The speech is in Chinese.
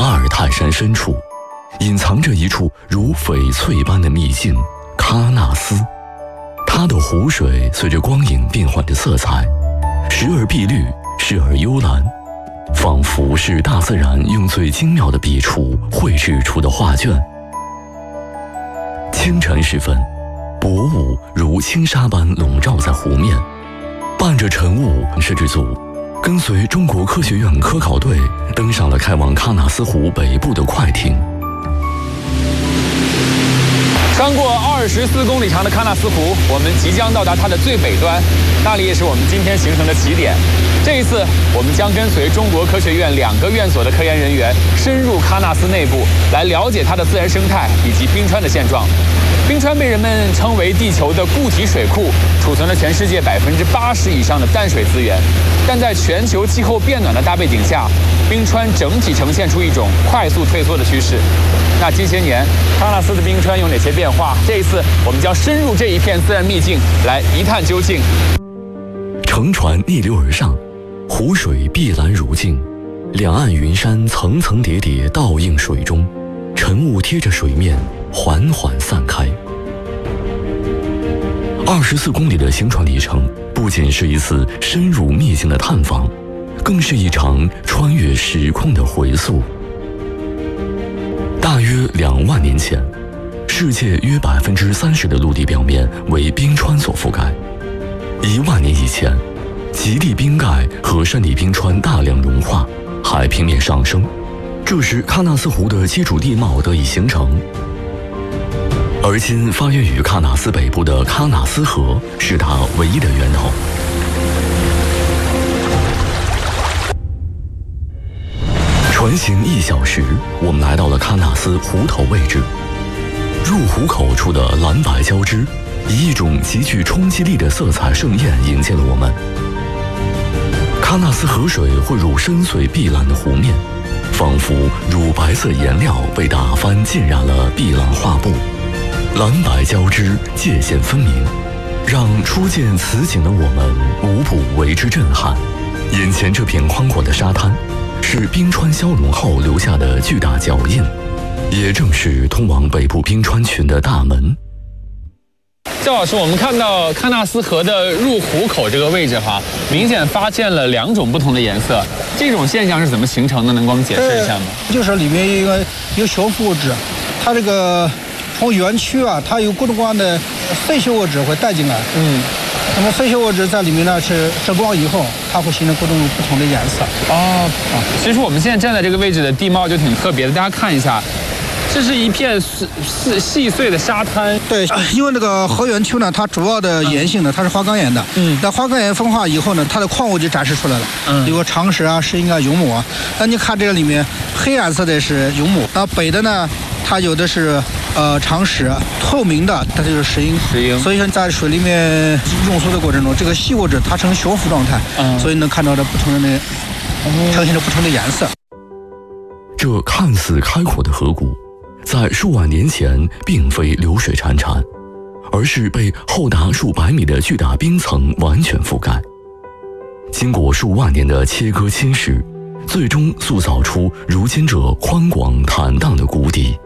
阿尔泰山深处，隐藏着一处如翡翠般的秘境——喀纳斯。它的湖水随着光影变换着色彩，时而碧绿，时而幽蓝，仿佛是大自然用最精妙的笔触绘制出的画卷。清晨时分，薄雾如轻纱般笼罩在湖面，伴着晨雾，摄制组跟随中国科学院科考队登上了开往喀纳斯湖北部的快艇。 穿过24公里长的喀纳斯湖，我们即将到达它的最北端，那里也是我们今天行程的起点。这一次，我们将跟随中国科学院2个院所的科研人员，深入喀纳斯内部，来了解它的自然生态以及冰川的现状。冰川被人们称为地球的固体水库，储存了全世界80%以上的淡水资源。但在全球气候变暖的大背景下，冰川整体呈现出一种快速退缩的趋势。那近些年，喀纳斯的冰川有哪些变化？这一次，我们将深入这一片自然秘境，来一探究竟。 乘船逆流而上，湖水碧蓝如镜，两岸云山层层叠叠倒映水中，晨雾贴着水面缓缓散开。24公里的行船里程，不仅是一次深入秘境的探访，更是一场穿越时空的回溯。大约2万年前，世界约30%的陆地表面为冰川所覆盖。1万年以前，极地冰盖和山地冰川大量融化，海平面上升，这时喀纳斯湖的基础地貌得以形成。而今发源于喀纳斯北部的喀纳斯河是它唯一的源头。船行1小时，我们来到了喀纳斯湖头位置。入湖口处的蓝白交织，以一种极具冲击力的色彩盛宴迎接了我们。喀纳斯河水汇入深邃碧蓝的湖面，仿佛乳白色颜料被打翻浸染了碧蓝画布，蓝白交织，界限分明，让初见此景的我们无不为之震撼。眼前这片宽阔的沙滩，是冰川消融后留下的巨大脚印，也正是通往北部冰川群的大门。 赵老师，我们看到喀纳斯河的入湖口这个位置哈，明显发现了2种不同的颜色，这种现象是怎么形成的？能给我们解释一下吗？ 就是里面有悬浮物质，它这个从园区啊，它有各种各样的废弃物质会带进来。那么废弃物质在里面呢是遮光以后，它会形成各种不同的颜色。 其实我们现在站在这个位置的地貌就挺特别的，大家看一下。这是一片细碎的沙滩。 对，因为那个河源区呢，它主要的岩性呢，它是花岗岩的。那花岗岩风化以后呢，它的矿物就展示出来了。有个长石啊、石英啊、永母啊。那你看这个里面，黑颜色的是永母，那北的呢，它有的是长石，透明的它就是石英。所以说在水里面溶缩的过程中，这个细物质它呈悬浮状态，所以能看到这不同的呈现着不同的颜色。 这看似开阔的河谷，在数万年前并非流水潺潺，而是被厚达数百米的巨大冰层完全覆盖。经过数万年的切割侵蚀，最终塑造出如今这宽广坦荡的谷底。